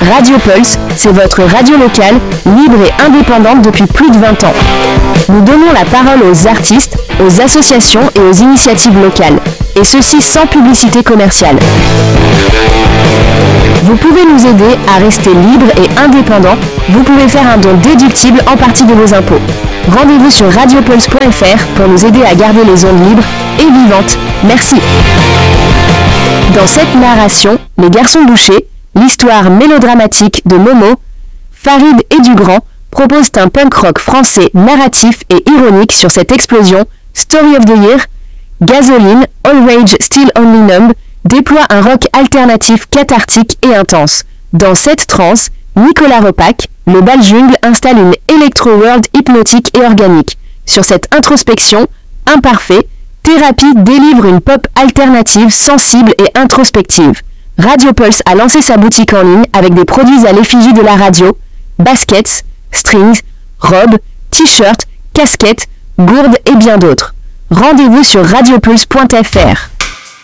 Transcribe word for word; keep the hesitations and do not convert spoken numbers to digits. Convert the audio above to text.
Radio Pulse, c'est votre radio locale, libre et indépendante depuis plus de vingt ans. Nous donnons la parole aux artistes, aux associations et aux initiatives locales, et ceci sans publicité commerciale. Vous pouvez nous aider à rester libre et indépendant. Vous pouvez faire un don déductible en partie de vos impôts. Rendez-vous sur radio pulse point f r pour nous aider à garder les ondes libres et vivantes. Merci. Dans cette narration, Les Garçons Bouchés, l'histoire mélodramatique de Momo, Farid et Dugrand proposent un punk rock français narratif et ironique sur cette explosion. Story of the Year, Gasoline, All Rage Still Only Numb déploie un rock alternatif cathartique et intense. Dans cette transe, Nicolas Repac, le bal jungle, installe une électro-world hypnotique et organique. Sur cette introspection, Imparfait, Thérapie délivre une pop alternative sensible et introspective. Radio Pulse a lancé sa boutique en ligne avec des produits à l'effigie de la radio, baskets, strings, robes, t-shirts, casquettes, gourdes et bien d'autres. Rendez-vous sur radio pulse point f r.